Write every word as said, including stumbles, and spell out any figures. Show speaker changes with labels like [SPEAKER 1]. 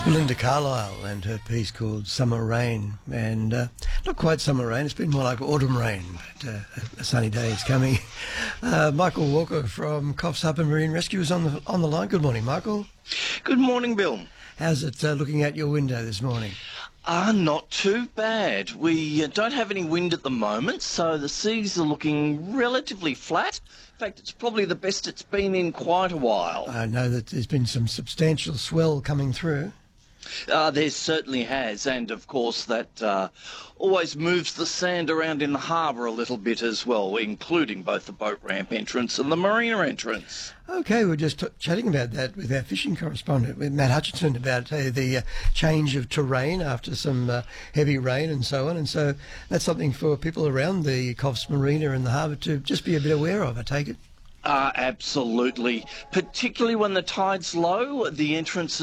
[SPEAKER 1] Belinda Carlisle and her piece called Summer Rain, and uh, not quite summer rain, it's been more like autumn rain, but uh, a sunny day is coming. Uh, Michael Walker from Coffs Harbour Marine Rescue is on the on the line. Good morning, Michael.
[SPEAKER 2] Good morning, Bill.
[SPEAKER 1] How's it uh, looking out your window this morning?
[SPEAKER 2] Ah, not too bad. We uh, don't have any wind at the moment, so the seas are looking relatively flat. In fact, it's probably the best it's been in quite a while.
[SPEAKER 1] I know that there's been some substantial swell coming through.
[SPEAKER 2] Uh, there certainly has, and of course that uh, always moves the sand around in the harbour a little bit as well, including both the boat ramp entrance and the marina entrance.
[SPEAKER 1] Okay, we're just t- chatting about that with our fishing correspondent, with Matt Hutchinson, about uh, the uh, change of terrain after some uh, heavy rain and so on. And so that's something for people around the Coffs Marina and the harbour to just be a bit aware of, I take it.
[SPEAKER 2] Uh, absolutely. Particularly when the tide's low, the entrances